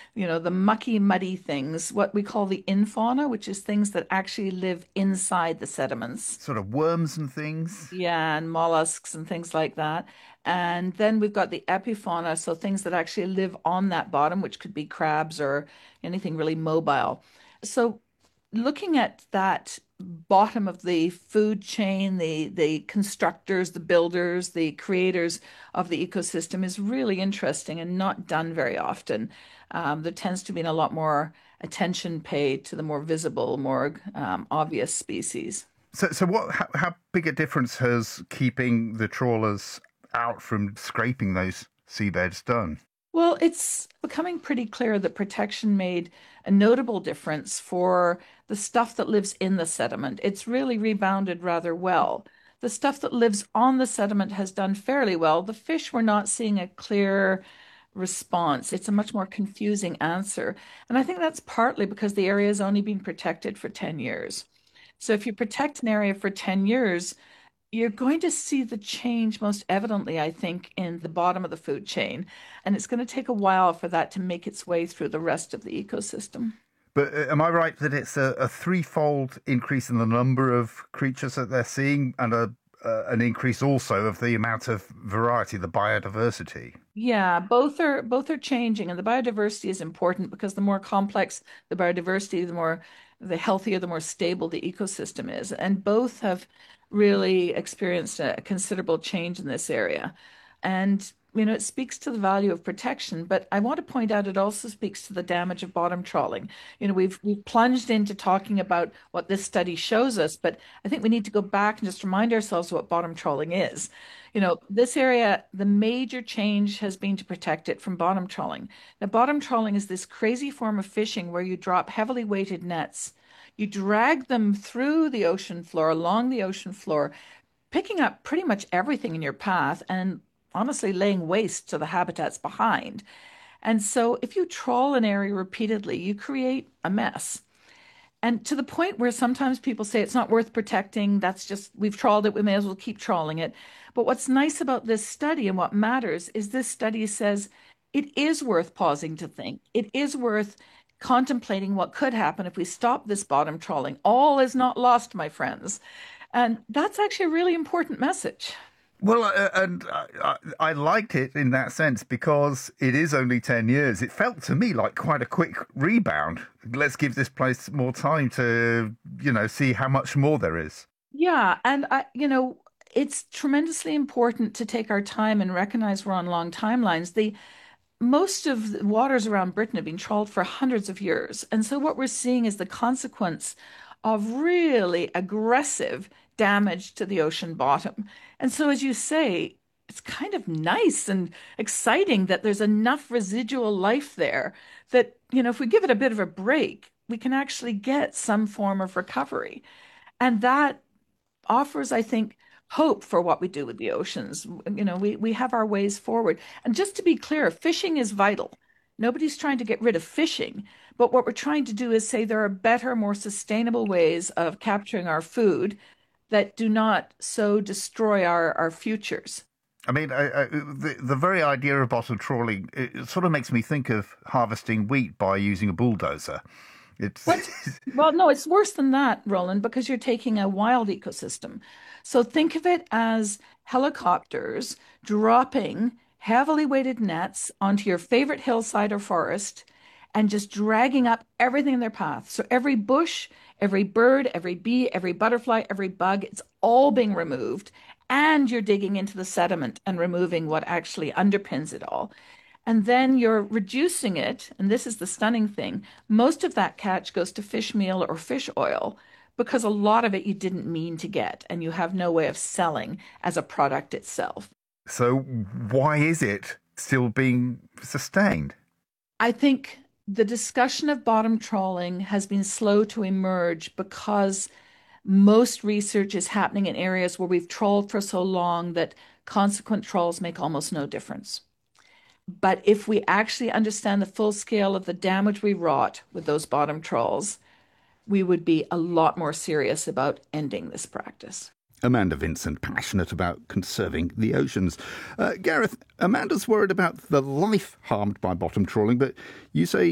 the mucky, muddy things, what we call the infauna, which is things that actually live inside the sediments. Sort of worms and things. Yeah, and mollusks and things like that. And then we've got the epifauna, so things that actually live on that bottom, which could be crabs or anything really mobile. So looking at that bottom of the food chain, the constructors, the builders, the creators of the ecosystem is really interesting and not done very often. There tends to be a lot more attention paid to the more visible, more obvious species. So what? How big a difference has keeping the trawlers out from scraping those seabeds done? Well, it's becoming pretty clear that protection made a notable difference for the stuff that lives in the sediment. It's really rebounded rather well. The stuff that lives on the sediment has done fairly well. The fish, we're not seeing a clear response. It's a much more confusing answer. And I think that's partly because the area has only been protected for 10 years. So if you protect an area for 10 years, you're going to see the change most evidently, I think, in the bottom of the food chain. And it's going to take a while for that to make its way through the rest of the ecosystem. But am I right that it's a threefold increase in the number of creatures that they're seeing, and an increase also of the amount of variety, the biodiversity? Yeah, both are changing, and the biodiversity is important because the more complex the biodiversity, the healthier, the more stable the ecosystem is. And both have really experienced a considerable change in this area. And it speaks to the value of protection, but I want to point out it also speaks to the damage of bottom trawling. We've plunged into talking about what this study shows us, but I think we need to go back and just remind ourselves what bottom trawling is. This area, the major change has been to protect it from bottom trawling. Now, bottom trawling is this crazy form of fishing where you drop heavily weighted nets. You drag them through the ocean floor, along the ocean floor, picking up pretty much everything in your path and honestly laying waste to the habitats behind. And so if you trawl an area repeatedly, you create a mess. And to the point where sometimes people say it's not worth protecting, that's just, we've trawled it, we may as well keep trawling it. But what's nice about this study and what matters is this study says it is worth pausing to think. It is worth contemplating what could happen if we stop this bottom trawling. All is not lost, my friends. And that's actually a really important message. Well, and I liked it in that sense because it is only 10 years. It felt to me like quite a quick rebound. Let's give this place more time to, see how much more there is. Yeah, and it's tremendously important to take our time and recognize we're on long timelines. The most of the waters around Britain have been trawled for hundreds of years. And so what we're seeing is the consequence of really aggressive damage to the ocean bottom. And so, as you say, it's kind of nice and exciting that there's enough residual life there that, if we give it a bit of a break, we can actually get some form of recovery. And that offers, I think, hope for what we do with the oceans. We have our ways forward. And just to be clear, fishing is vital. Nobody's trying to get rid of fishing, but what we're trying to do is say there are better, more sustainable ways of capturing our food that do not so destroy our futures. I mean, the very idea of bottom trawling, it sort of makes me think of harvesting wheat by using a bulldozer. It's What? Well, no, it's worse than that, Roland, because you're taking a wild ecosystem. So think of it as helicopters dropping heavily weighted nets onto your favorite hillside or forest and just dragging up everything in their path. So every bush, every bird, every bee, every butterfly, every bug, it's all being removed. And you're digging into the sediment and removing what actually underpins it all. And then you're reducing it, and this is the stunning thing. Most of that catch goes to fish meal or fish oil because a lot of it you didn't mean to get, and you have no way of selling as a product itself. so why is it still being sustained? I think the discussion of bottom trawling has been slow to emerge because most research is happening in areas where we've trawled for so long that consequent trawls make almost no difference. But if we actually understand the full scale of the damage we wrought with those bottom trawls, we would be a lot more serious about ending this practice. Amanda Vincent, passionate about conserving the oceans. Gareth, Amanda's worried about the life harmed by bottom trawling, but you say